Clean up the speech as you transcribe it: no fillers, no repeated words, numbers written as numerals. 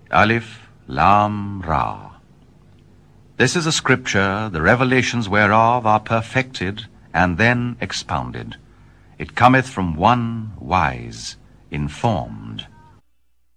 Alif, Lam, Ra. This is a scripture, the revelations whereof are perfected and then expounded. It cometh from one wise, informed.